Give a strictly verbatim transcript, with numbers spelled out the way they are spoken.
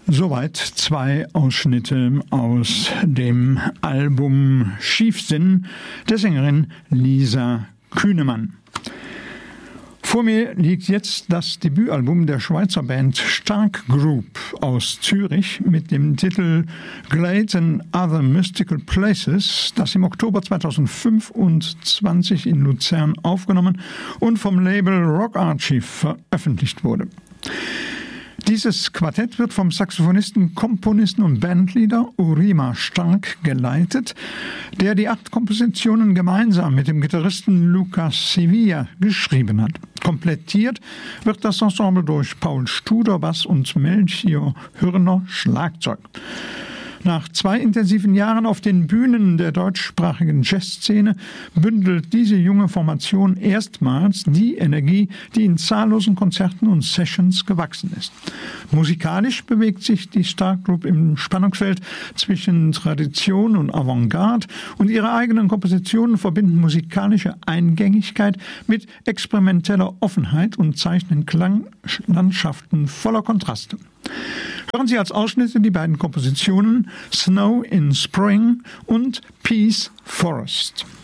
Soweit zwei Ausschnitte aus dem Album Schiefsinn der Sängerin Lisa Kühnemann. Vor mir liegt jetzt das Debütalbum der Schweizer Band Stark Group aus Zürich mit dem Titel Glades and Other Mystical Places, das im Oktober zweitausendfünfundzwanzig in Luzern aufgenommen und vom Label Rock Archive veröffentlicht wurde. Dieses Quartett wird vom Saxophonisten, Komponisten und Bandleader Urima Stark geleitet, der die acht Kompositionen gemeinsam mit dem Gitarristen Lucas Sevilla geschrieben hat. Komplettiert wird das Ensemble durch Paul Studer Bass und Melchior Hürner Schlagzeug. Nach zwei intensiven Jahren auf den Bühnen der deutschsprachigen Jazzszene bündelt diese junge Formation erstmals die Energie, die in zahllosen Konzerten und Sessions gewachsen ist. Musikalisch bewegt sich die Stark Group im Spannungsfeld zwischen Tradition und Avantgarde und ihre eigenen Kompositionen verbinden musikalische Eingängigkeit mit experimenteller Offenheit und zeichnen Klanglandschaften voller Kontraste. Hören Sie als Ausschnitte die beiden Kompositionen Snow in Spring und Peace Forest.